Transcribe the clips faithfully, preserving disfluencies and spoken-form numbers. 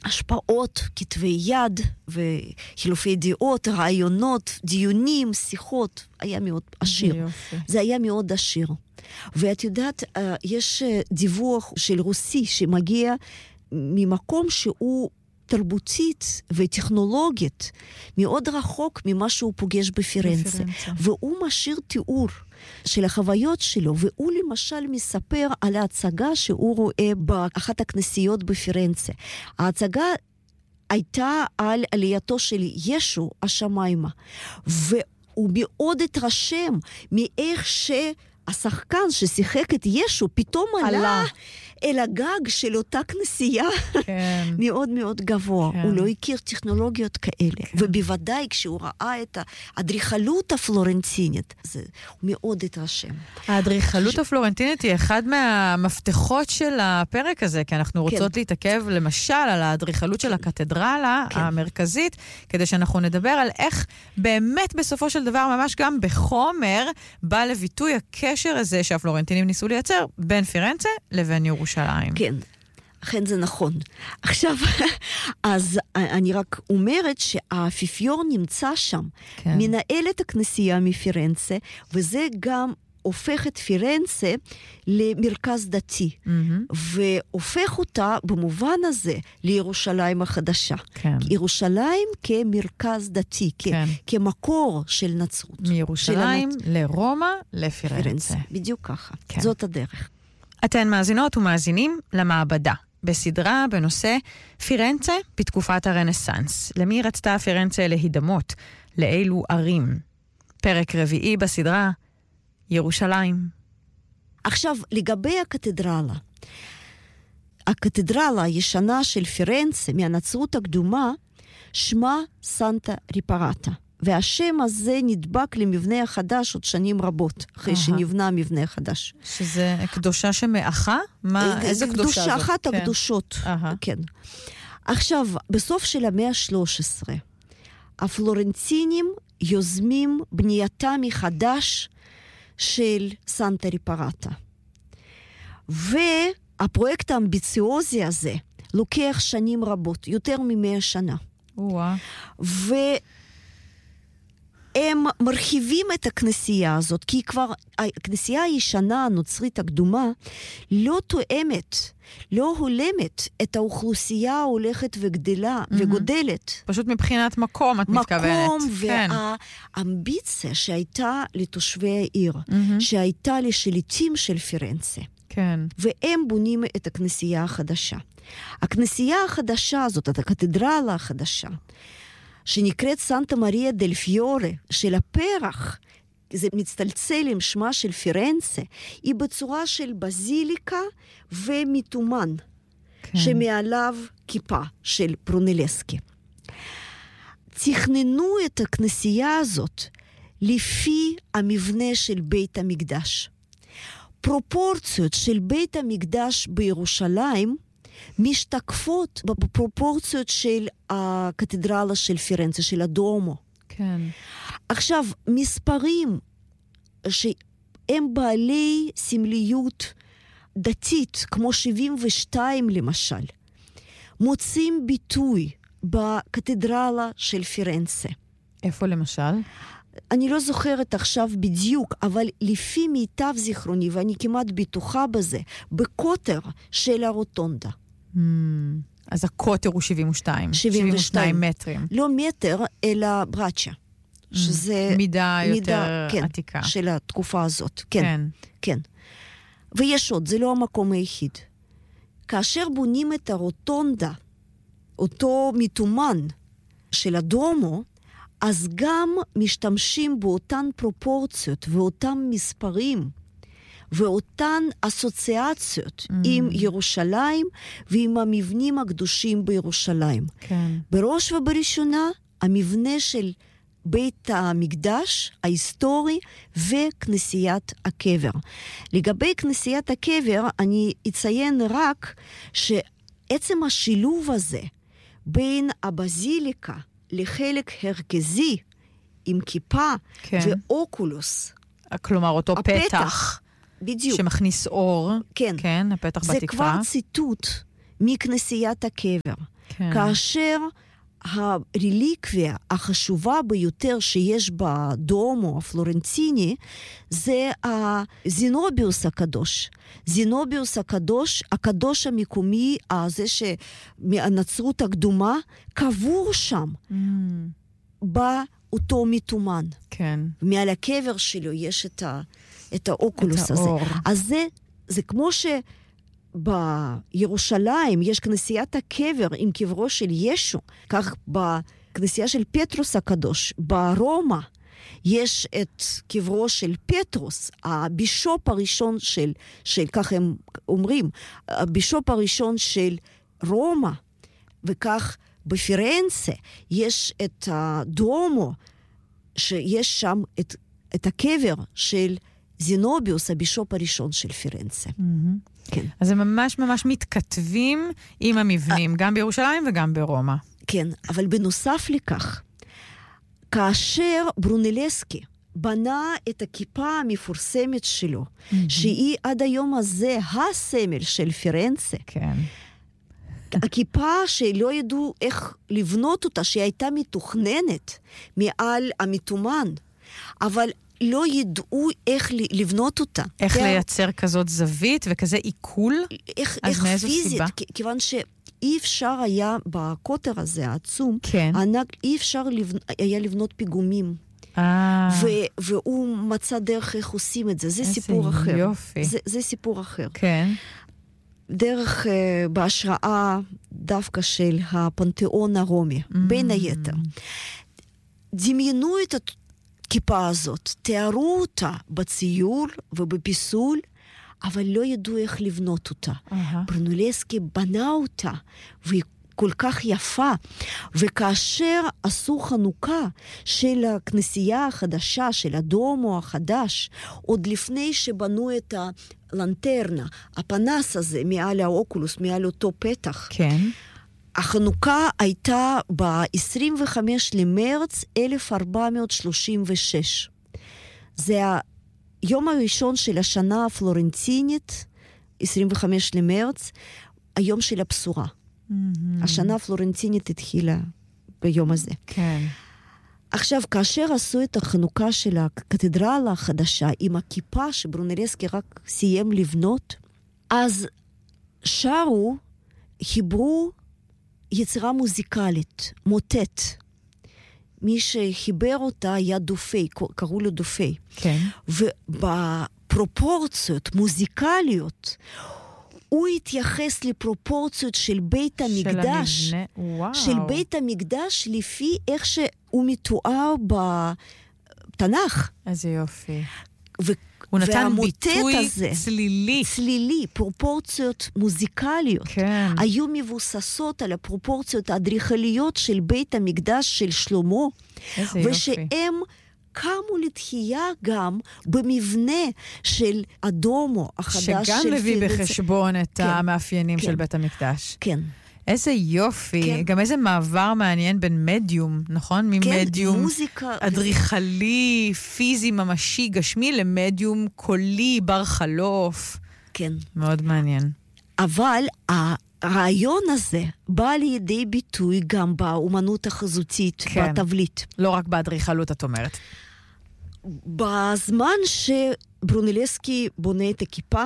השפעות, כתבי יד וחילופי דעות, רעיונות, דיונים, שיחות, היה מאוד עשיר. זה היה מאוד עשיר. ואת יודעת, יש דיווח של רוסי שמגיע ממקום שהוא תרבותית וטכנולוגית מאוד רחוק ממה שהוא פוגש בפירנצה. והוא משאיר תיאור של החוויות שלו, והוא למשל מספר על ההצגה שהוא רואה באחת הכנסיות בפירנצה. ההצגה הייתה על עלייתו של ישו השמיימה, והוא מאוד התרשם מאיך שהשחקן ששיחק את ישו פתאום עלה, עלה. אל הגג של אותה כנסייה, כן. מאוד מאוד גבוה. כן. הוא לא הכיר טכנולוגיות כאלה. כן. ובוודאי כשהוא ראה את האדריכלות הפלורנטינית, זה מאוד התרשם. האדריכלות ש... הפלורנטינית היא אחד מהמפתחות של הפרק הזה, כי אנחנו רוצות כן. להתעכב למשל על האדריכלות של הקתדרלה כן. המרכזית, כדי שאנחנו נדבר על איך באמת בסופו של דבר, ממש גם בחומר, בא לביטוי הקשר הזה שהפלורנטינים ניסו לייצר בין פירנצה לבין ירושלים. כן, אכן זה נכון. עכשיו, אז אני רק אומרת שהאפיפיור נמצא שם, כן. מנהל את הכנסייה מפירנצה, וזה גם הופך את פירנצה למרכז דתי, mm-hmm. והופך אותה במובן הזה לירושלים החדשה. כן. ירושלים כמרכז דתי, כן. כ- כמקור של נצרות. מירושלים של הנצ... לרומא לפירנצה. פירנצה, בדיוק ככה. כן. זאת הדרך. אתן מאזינות ומאזינים למעבדה, בסדרה בנושא פירנצה בתקופת הרנסנס. למי רצתה פירנצה להידמות? לאילו ערים? פרק רביעי בסדרה, ירושלים. עכשיו, לגבי הקתדרלה. הקתדרלה הישנה של פירנצה מהנצרות הקדומה, שמה סנטה ריפרטה. והשם הזה נדבק למבנה החדש עוד שנים רבות, אחרי שנבנה המבנה החדש. שזה קדושה שמאחה? מה, איזה קדושה זאת? קדושה אחת הקדושות, כן. עכשיו, בסוף של המאה ה-שלוש עשרה, הפלורנטינים יוזמים בנייתה מחדש של סנטה ריפרטה. והפרויקט האמביציוזי הזה לוקח שנים רבות, יותר ממאה שנה. וואה. ו... הם מרחיבים את הכנסייה הזאת, כי כבר הכנסייה הישנה, הנוצרית הקדומה, לא תואמת, לא הולמת את האוכלוסייה ההולכת וגדלה, mm-hmm. וגודלת. פשוט מבחינת מקום, את מקום מתכוונת. מקום והאמביציה שהייתה לתושבי העיר, mm-hmm. שהייתה לשליטים של פירנצה. כן. והם בונים את הכנסייה החדשה. הכנסייה החדשה הזאת, את הקתדרלה החדשה, שנקראת סנטה מריה דל פיורה, של הפרח, זה מצטלצל עם שמה של פירנצה, היא בצורה של בזיליקה ומיתומן, כן. שמעליו כיפה של ברונלסקי. תכננו את הכנסייה הזאת לפי המבנה של בית המקדש. פרופורציות של בית המקדש בירושלים משתקפות בפרופורציות של הקתדרלה של פירנצה, של הדומו. כן. עכשיו, מספרים שהם בעלי סמליות דתית, כמו שבעים ושתיים למשל, מוצאים ביטוי בקתדרלה של פירנצה. איפה למשל? אני לא זוכרת עכשיו בדיוק, אבל לפי מיטב זיכרוני, ואני כמעט בטוחה בזה, בקוטר של הרוטונדה. Hmm. אז הקוטר הוא שבעים ושתיים. שבעים ושתיים מטרים. לא מטר, אלא ברצ'ה. שזה מידה יותר מידה, כן, עתיקה. של התקופה הזאת. כן, כן. כן. ויש עוד, זה לא המקום היחיד. כאשר בונים את הרוטונדה, אותו מיתומן של הדומו, אז גם משתמשים באותן פרופורציות ואותם מספרים ואותן אסוציאציות mm. עם ירושלים ועם המבנים הקדושים בירושלים. כן. בראש ובראשונה, המבנה של בית המקדש ההיסטורי וכנסיית הקבר. לגבי כנסיית הקבר, אני אציין רק שעצם השילוב הזה בין הבזיליקה לחלק הרכזי עם כיפה כן. ואוקולוס. כלומר, אותו הפתח, פתח, בדיוק. שמכניס אור. כן. כן, הפתח זה בתקרה. כבר ציטוט מכנסיית הקבר. כן. כאשר הרליקוויה החשובה ביותר שיש בדומו הפלורנטיני, זה הזינוביוס הקדוש. זינוביוס הקדוש, הקדוש המקומי, הזה שמהנצרות הקדומה, קבור שם, mm. באותו מתומן. כן. מעל הקבר שלו יש את, ה, את האוקולוס את הזה. האור. אז זה, זה כמו ש... בירושלים יש כנסיית הקבר עם קברו של ישו, כך בכנסייה של פטרוס הקדוש, ברומא יש את קברו של פטרוס, הבישופ הראשון של, של כך הם אומרים, הבישופ הראשון של רומא, וכך בפירנצה יש את הדומו, שיש שם את, את הקבר של זינוביוס, הבישופ הראשון של פירנצה. Mm-hmm. כן. אז הם ממש ממש מתכתבים עם המבנים, גם בירושלים וגם ברומא. כן, אבל בנוסף לכך, כאשר ברונלסקי בנה את הכיפה המפורסמת שלו, mm-hmm. שהיא עד היום הזה הסמל של פירנצה, כן. הכיפה שלא ידעו איך לבנות אותה, שהיא הייתה מתוכננת מעל המתומן, אבל לא ידעו איך לבנות אותה. איך כן? לייצר כזאת זווית וכזה עיכול? איך, אז איך מאיזו פיזית, סיבה? כיוון שאי אפשר היה, בקוטר הזה העצום, כן. הענק, אי אפשר לבנ... היה לבנות פיגומים. אה. ו- והוא מצא דרך איך עושים את זה. זה סיפור אחר. יופי. זה, זה סיפור אחר. כן. דרך, uh, בהשראה דווקא של הפנתיאון הרומי, mm. בין היתר. דמיינו את הכיפה הזאת, תיארו אותה בציור ובפיסול, אבל לא ידעו איך לבנות אותה. Uh-huh. ברונלסקי בנה אותה, והיא כל כך יפה, וכאשר עשו חנוכה של הכנסייה החדשה, של הדומו החדש, עוד לפני שבנו את הלנטרנה, הפנס הזה מעל האוקולוס, מעל אותו פתח, כן. החנוכה הייתה ב-עשרים וחמישה למרץ אלף ארבע מאות שלושים ושש. זה היום הראשון של השנה הפלורנטינית, עשרים וחמישה למרץ, היום של הבשורה. Mm-hmm. השנה הפלורנטינית התחילה ביום הזה. כן. עכשיו, כאשר עשו את החנוכה של הקתדרלה החדשה, עם הכיפה שברונלסקי רק סיים לבנות, אז שרו, חיברו יצירה מוזיקלית, מוטט. מי שחיבר אותה היה דופי, קראו לו דופי. כן. ובפרופורציות מוזיקליות, הוא התייחס לפרופורציות של בית המקדש. של המבנה, וואו. של בית המקדש לפי איך שהוא מתואר בתנ"ך. איזה יופי. ו- הוא נתן ביטוי הזה, צלילי. צלילי, פרופורציות מוזיקליות. כן. היו מבוססות על הפרופורציות האדריכליות של בית המקדש של שלמה. איזה יופי. ושהם קמו לתחייה גם במבנה של הדומו החדש של פירנצה. שגם מביא בחשבון את כן, המאפיינים כן. של בית המקדש. כן. איזה יופי. כן. גם איזה מעבר מעניין בין מדיום, נכון? ממדיום כן, מוזיקה. אדריכלי, פיזי, ממשי, גשמי, למדיום קולי, בר חלוף. כן. מאוד מעניין. אבל הרעיון הזה בא לידי ביטוי גם באומנות החזותית, כן. בתבליט. לא רק באדריכלות, את אומרת. בזמן שברונלסקי בונה את הכיפה,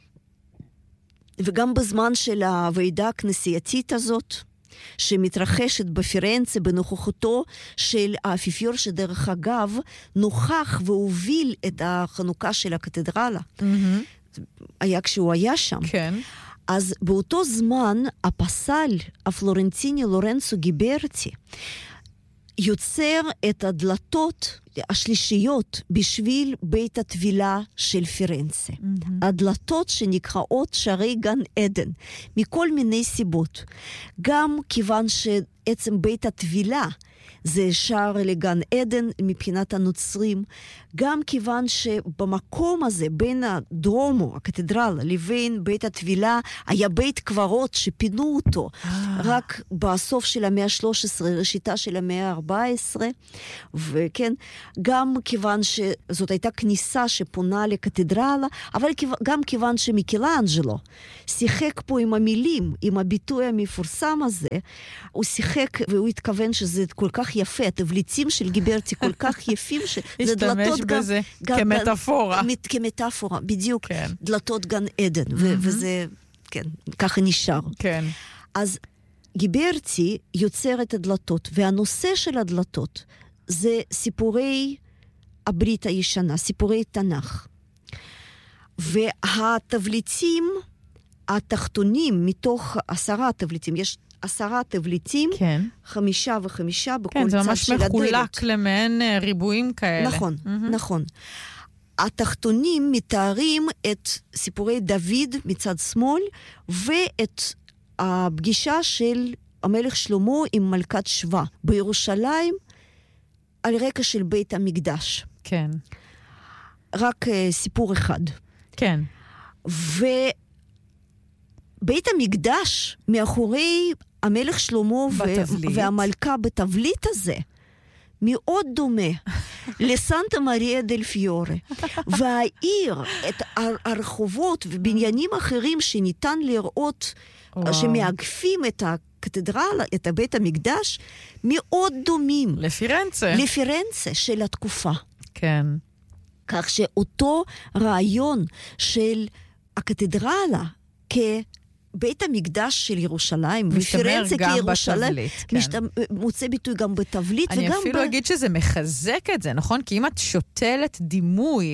וגם בזמן של הוועידה הכנסייתית הזאת, שמתרחשת בפירנצה בנוכחותו של האפיפיור, שדרך אגב נוכח והוביל את החנוכה של הקתדרלה. Mm-hmm. היה כשהוא היה שם. כן. אז באותו זמן הפסל הפלורנטיני לורנצו גיברטי יוצר את הדלתות השלישיות בשביל בית הטבילה של פירנצה. Mm-hmm. הדלתות שנקראות שערי גן עדן, מכל מיני סיבות. גם כיוון שעצם בית הטבילה זה שער לגן עדן מבחינת הנוצרים, גם כיוון שבמקום הזה, בין הדרומו, הקתדרלה, לבין בית התבילה, היה בית קברות שפינו אותו, רק בסוף של המאה ה-שלוש עשרה, ראשיתה של המאה ה-ארבע עשרה, וכן, גם כיוון שזאת הייתה כניסה שפונה לקתדרלה, אבל גם כיוון שמיקלאנג'לו שיחק פה עם המילים, עם הביטוי המפורסם הזה, הוא שיחק והוא התכוון שזה כל כך יפה, התבליטים של גיברטי כל כך יפים, שזה דלתות גם... בזה גם, כמטאפורה. גם, כמטאפורה, בדיוק. כן. דלתות גן עדן, mm-hmm. ו- וזה, כן, ככה נשאר. כן. אז גיברטי יוצר את הדלתות, והנושא של הדלתות זה סיפורי הברית הישנה, סיפורי תנ"ך. והתבליטים התחתונים, מתוך עשרה תבליטים, יש עשרה תבליטים, כן. חמישה וחמישה בכל כן, צד של הדלת. כן, זה ממש מחולק למעין ריבועים כאלה. נכון, mm-hmm. נכון. התחתונים מתארים את סיפורי דוד מצד שמאל, ואת הפגישה של המלך שלמה עם מלכת שבא בירושלים, על רקע של בית המקדש. כן. רק uh, סיפור אחד. כן. ובית המקדש, מאחורי המלך שלמה ו- והמלכה בתבליט הזה, מאוד דומה לסנטה מריה דל פיורה. והעיר, את הרחובות ובניינים אחרים שניתן לראות, וואו. שמאגפים את הקתדרלה, את בית המקדש, מאוד דומים. לפירנצה. לפירנצה של התקופה. כן. כך שאותו רעיון של הקתדרלה כבית המקדש של ירושלים, ופירנצה כירושלים, כן. משתמ... מוצא ביטוי גם בתבליט. אני אפילו ב... אגיד שזה מחזק את זה, נכון? כי אם את שותלת דימוי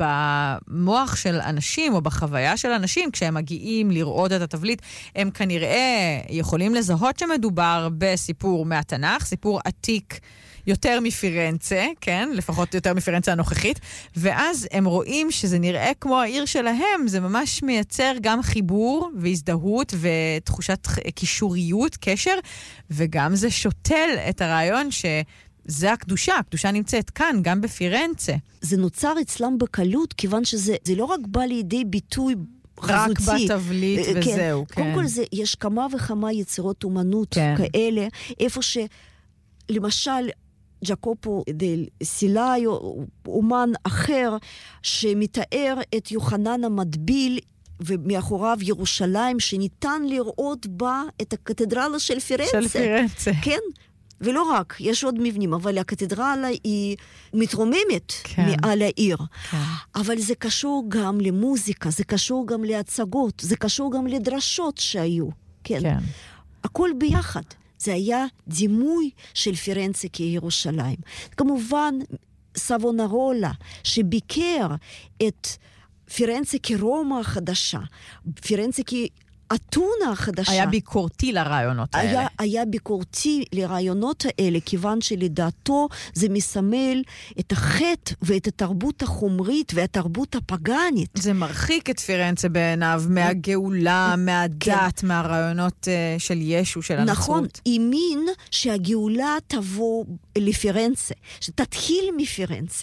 במוח של אנשים, או בחוויה של אנשים, כשהם מגיעים לראות את התבליט, הם כנראה יכולים לזהות שמדובר בסיפור מהתנ"ך, סיפור עתיק, יותר מפירנצה, כן? לפחות יותר מפירנצה הנוכחית, ואז הם רואים שזה נראה כמו העיר שלהם, זה ממש מייצר גם חיבור והזדהות ותחושת קישוריות, קשר, וגם זה שותל את הרעיון שזה הקדושה, הקדושה נמצאת כאן, גם בפירנצה. זה נוצר אצלם בקלות, כיוון שזה זה לא רק בא לידי ביטוי חזותי. רק בתבליט כן. וזהו, כן. קודם כל זה, יש כמה וכמה יצירות אומנות כן. כאלה, איפה ש... למשל, ג'קופו דל סילאיו, אומן אחר שמתאר את יוחנן המטביל ומאחוריו ירושלים, שניתן לראות בה את הקתדרלה של פירנצה. של פירנצה. כן, ולא רק, יש עוד מבנים, אבל הקתדרלה היא מתרוממת כן. מעל העיר. כן. אבל זה קשור גם למוזיקה, זה קשור גם להצגות, זה קשור גם לדרשות שהיו. כן. כן. הכל ביחד. זה היה דימוי של פירנצה כירושלים. כמובן, סבונרולה, שביקר את פירנצה כרומא החדשה, פירנצה כאתונה החדשה. היה ביקורתי לרעיונות האלה. היה, היה ביקורתי לרעיונות האלה, כיוון שלדעתו זה מסמל את החטא ואת התרבות החומרית והתרבות הפגנית. זה מרחיק את פירנצה בעיניו מהגאולה, מהדת, כן. מהרעיונות uh, של ישו, של הנצרות. נכון, האמין שהגאולה תבוא לפירנצה, שתתחיל מפירנצה,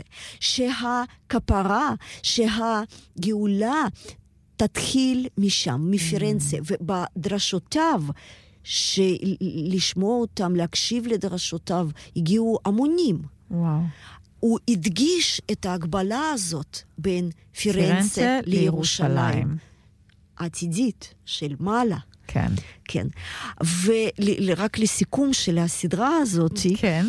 שהכפרה, שהגאולה תתחיל משם, מפירנצה, ובדרשותיו, שלשמוע אותם, להקשיב לדרשותיו, הגיעו המונים. וואו. הוא הדגיש את ההגבלה הזאת בין פירנצה לירושלים. העתידית של מעלה. כן. כן. ורק לסיכום של הסדרה הזאת, כן.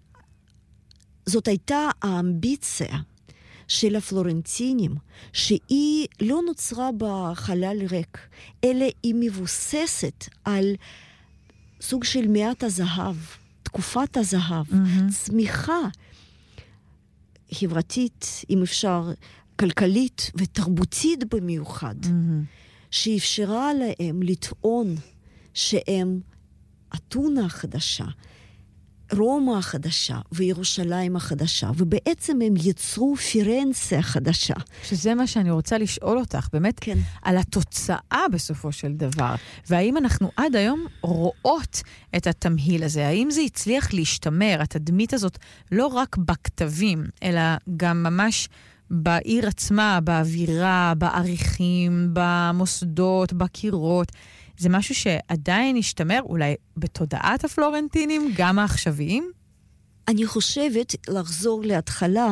זאת הייתה האמביציה של הפלורנטינים, שהיא לא נוצרה בחלל ריק, אלא היא מבוססת על סוג של מעט הזהב, תקופת הזהב, mm-hmm. צמיחה חברתית, אם אפשר, כלכלית ותרבותית במיוחד, mm-hmm. שאפשרה להם לטעון שהם אתונה חדשה, רומא החדשה וירושלים החדשה, ובעצם הם יצרו פירנצה החדשה. שזה מה שאני רוצה לשאול אותך, באמת, כן. על התוצאה בסופו של דבר. והאם אנחנו עד היום רואות את התמהיל הזה? האם זה הצליח להשתמר, התדמית הזאת, לא רק בכתבים, אלא גם ממש בעיר עצמה, באווירה, בעריכים, במוסדות, בקירות? זה משהו שעדיין השתמר, אולי בתודעת הפלורנטינים, גם העכשוויים? אני חושבת לחזור להתחלה,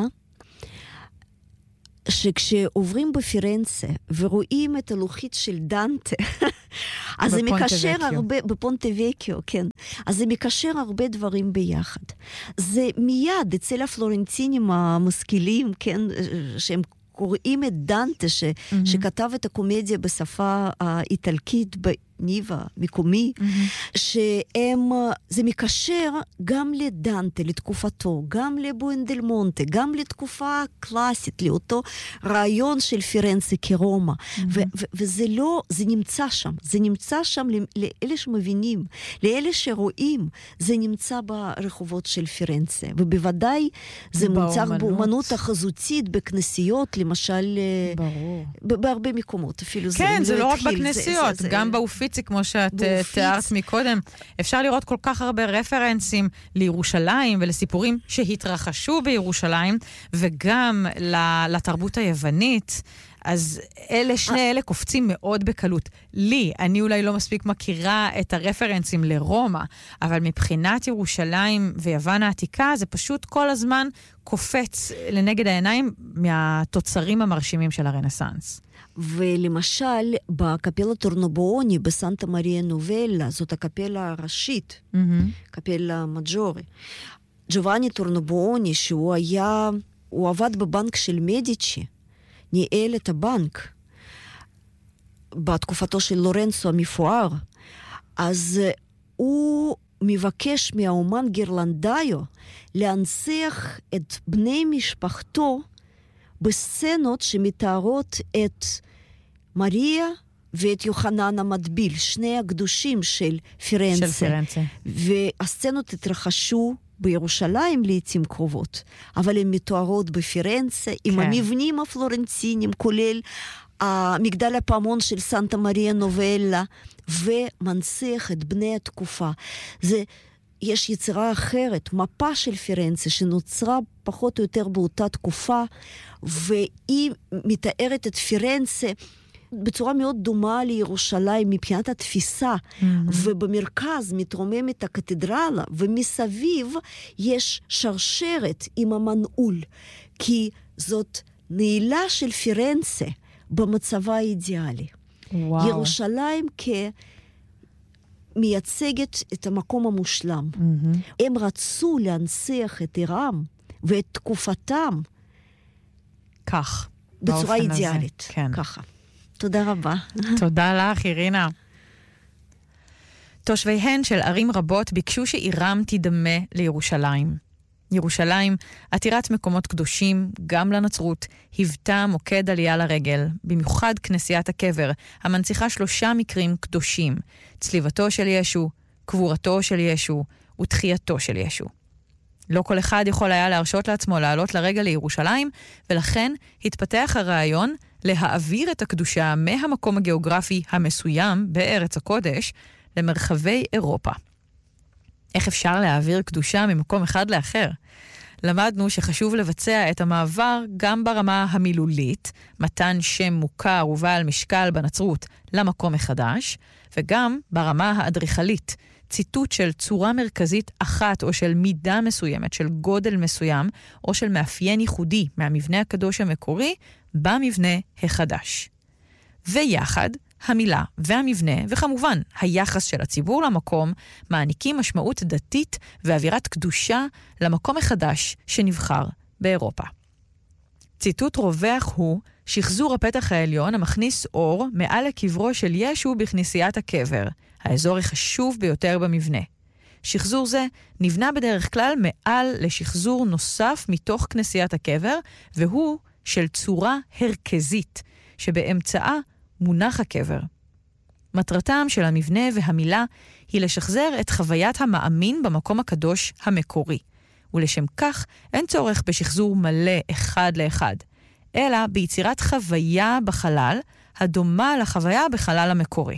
שכשעוברים בפירנצה ורואים את הלוחית של דנטה, אז זה מקשר הרבה, בפונטה וקיו, כן. אז זה מקשר הרבה דברים ביחד. זה מיד אצל הפלורנטינים המשכילים, כן, שהם קוראים את דנטה, ש, mm-hmm. שכתב את הקומדיה בשפה האיטלקית, בניב המקומי, mm-hmm. שהם, זה מקשר גם לדנטה, לתקופתו, גם לבואנדלמונטה, גם לתקופה הקלאסית, לאותו רעיון של פירנצה כרומא. Mm-hmm. ו- ו- וזה לא, זה נמצא שם. זה נמצא שם לאלה שמבינים, לאלה שרואים, זה נמצא ברחובות של פירנצה. ובוודאי זה מוצר באומנות החזותית, בכנסיות, למשל, ברור. בהרבה מקומות, אפילו כן, זה, זה לא, לא רק התחיל, בכנסיות, זה, זה, גם זה... באופיצי, כמו שאת באופיץ. תיארת מקודם. אפשר לראות כל כך הרבה רפרנסים לירושלים ולסיפורים שהתרחשו בירושלים, וגם לתרבות היוונית. אז אלה, שני אלה קופצים מאוד בקלות. לי, אני אולי לא מספיק מכירה את הרפרנסים לרומא, אבל מבחינת ירושלים ויוון העתיקה, זה פשוט כל הזמן קופץ לנגד העיניים מהתוצרים המרשימים של הרנסנס. ולמשל, בקפלה טורנובוני, בסנטה מריה נובלה, זאת הקפלה הראשית, mm-hmm. קפלה מג'ורי. ג'ובאני טורנובוני, שהוא היה, הוא עבד בבנק של מדיצ'י, ניהל את הבנק בתקופתו של לורנצו המפואר, אז הוא מבקש מהאומן גירלנדאיו להנציח את בני משפחתו בסצנות שמתארות את מריה ואת יוחנן המטביל, שני הקדושים של פירנצה. של פירנצה. והסצנות התרחשו בירושלים לעתים קרובות, אבל הן מתוארות בפירנצה, כן. עם המבנים הפלורנטינים, כולל המגדל הפעמון של סנטה מריה נובלה, ומנציח את בני התקופה. זה, יש יצירה אחרת, מפה של פירנצה, שנוצרה פחות או יותר באותה תקופה, והיא מתארת את פירנצה בצורה מאוד דומה לירושלים מבחינת התפיסה, mm-hmm. ובמרכז מתרוממת הקתדרלה, ומסביב יש שרשרת עם המנעול, כי זאת נעילה של פירנצה במצבה האידיאלי. וואו. ירושלים כמייצגת את המקום המושלם. Mm-hmm. הם רצו להנציח את עירם ואת תקופתם כך. בצורה אידיאלית. כן. ככה. תודה רבה. תודה לך, אירינה. תושביהן של ערים רבות ביקשו שעירם תדמה לירושלים. ירושלים, עתירת מקומות קדושים, גם לנצרות, היוותה מוקד עלייה לרגל, במיוחד כנסיית הקבר, המנציחה שלושה מקרים קדושים, צליבתו של ישו, קבורתו של ישו ותחייתו של ישו. לא כל אחד יכול היה להרשות לעצמו לעלות לרגל לירושלים, ולכן התפתח הרעיון להעביר את הקדושה מהמקום הגיאוגרפי המסוים בארץ הקודש למרחבי אירופה. איך אפשר להעביר קדושה ממקום אחד לאחר? למדנו שחשוב לבצע את המעבר גם ברמה המילולית, מתן שם מוכר ובעל משקל בנצרות למקום מחדש, וגם ברמה האדריכלית, ציטוט של צורה מרכזית אחת או של מידה מסוימת, של גודל מסוים, או של מאפיין ייחודי מהמבנה הקדוש המקורי, במבנה החדש. ויחד, המילה והמבנה, וכמובן היחס של הציבור למקום, מעניקים משמעות דתית ואווירת קדושה למקום החדש שנבחר באירופה. ציטוט רווח הוא שחזור הפתח העליון המכניס אור מעל לקברו של ישו בכנסיית הקבר, האזור החשוב ביותר במבנה. שחזור זה נבנה בדרך כלל מעל לשחזור נוסף מתוך כנסיית הקבר, והוא של צורה הרכזית, שבאמצעה מונח הקבר. מטרתם של המבנה והמילה היא לשחזר את חוויית המאמין במקום הקדוש המקורי. ולשם כך אין צורך בשחזור מלא אחד לאחד, אלא ביצירת חוויה בחלל הדומה לחוויה בחלל המקורי.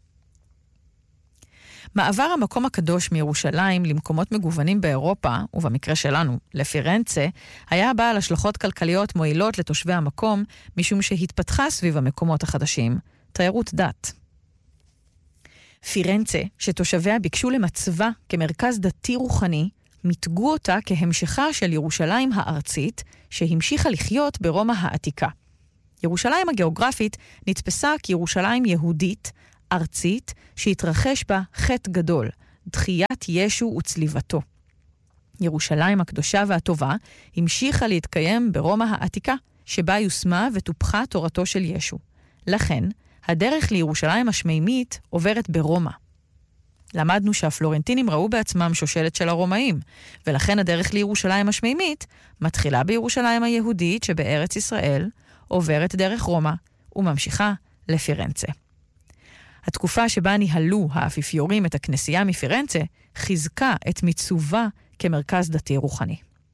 מעבר המקום הקדוש מירושלים למקומות מגוונים באירופה, ובמקרה שלנו, לפירנצה, היה בעל השלכות כלכליות מועילות לתושבי המקום, משום שהתפתחה סביב המקומות החדשים, תיירות דת. פירנצה, שתושביה ביקשו למצווה כמרכז דתי רוחני, מתגו אותה כהמשכה של ירושלים הארצית, שהמשיכה לחיות ברומא העתיקה. ירושלים הגיאוגרפית נתפסה כירושלים יהודית, ארצית, שהתרחש בה חטא גדול, דחיית ישו וצליבתו. ירושלים הקדושה והטובה המשיכה להתקיים ברומא העתיקה, שבה יושמה וטופחה תורתו של ישו. לכן, הדרך לירושלים השמימית עוברת ברומא. למדנו שהפלורנטינים ראו בעצמם שושלת של הרומאים, ולכן הדרך לירושלים השמימית מתחילה בירושלים היהודית שבארץ ישראל, עוברת דרך רומא וממשיכה לפירנצה. התקופה שבה ניהלו האפיפיורים את הכנסייה מפירנצה חיזקה את מיצובה כמרכז דתי רוחני.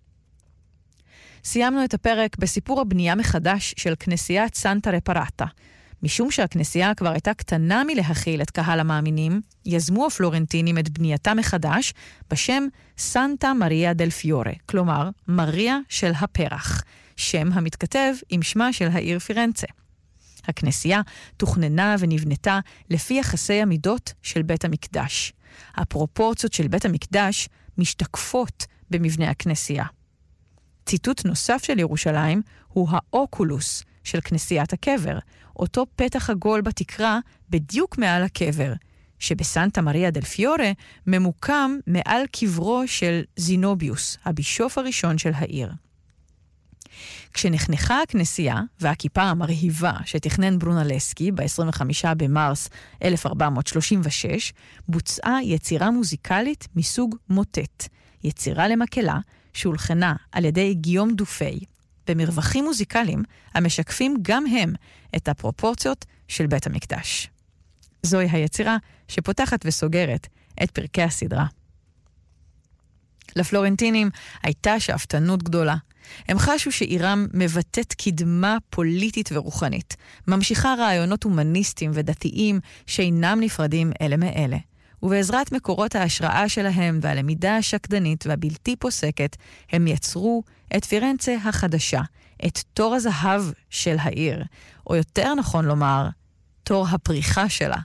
סיימנו את הפרק בסיפור הבנייה מחדש של כנסיית סנטה רפרטה. משום שהכנסייה כבר הייתה קטנה מלהכיל את קהל המאמינים, יזמו הפלורנטינים את בנייתה מחדש בשם סנטה מריה דל פיורה, כלומר מריה של הפרח, שם המתכתב עם שמה של העיר פירנצה. הכנסייה תוכננה ונבנתה לפי יחסי המידות של בית המקדש. הפרופורציות של בית המקדש משתקפות במבנה הכנסייה. ציטוט נוסף של ירושלים הוא האוקולוס של כנסיית הקבר, אותו פתח עגול בתקרה בדיוק מעל הקבר, שבסנטה מריה דל פיורה ממוקם מעל קברו של זינוביוס, הבישוף הראשון של העיר. כשנחנכה הכנסייה והכיפה המרהיבה שתכנן ברונלסקי ב-עשרים וחמישה במרס אלף ארבע מאות שלושים ושש, בוצעה יצירה מוזיקלית מסוג מוטט, יצירה למקהלה שהולחנה על ידי גיום דופי, במרווחים מוזיקליים המשקפים גם הם את הפרופורציות של בית המקדש. זוהי היצירה שפותחת וסוגרת את פרקי הסדרה. לפלורנטינים הייתה שאפתנות גדולה. הם חשו שעירם מבטאת קדמה פוליטית ורוחנית, ממשיכה רעיונות הומניסטיים ודתיים שאינם נפרדים אלה מאלה. ובעזרת מקורות ההשראה שלהם והלמידה השקדנית והבלתי פוסקת, הם יצרו את פירנצה החדשה, את תור הזהב של העיר, או יותר נכון לומר, תור הפריחה שלה.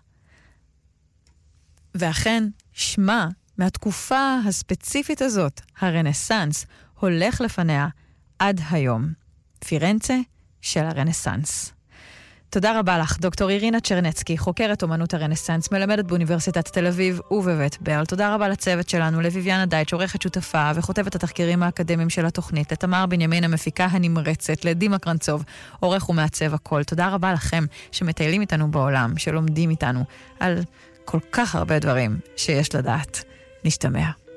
ואכן, שמה מהתקופה הספציפית הזאת, הרנסנס, הולך לפניה עד היום. פירנצה של הרנסנס. תודה רבה לך, דוקטור אירינה צ'רנצקי, חוקרת אומנות הרנסנס, מלמדת באוניברסיטת תל אביב ובבית ברל. תודה רבה לצוות שלנו, לויביאנה דייטש, עורכת שותפה וכותבת התחקירים האקדמיים של התוכנית, לתמר בנימין המפיקה הנמרצת, לדימה קרנצוב, עורך ומעצב הכל. תודה רבה לכם שמטיילים איתנו בעולם, שלומדים איתנו על כל כך הרבה דברים שיש לדעת. נשתמע.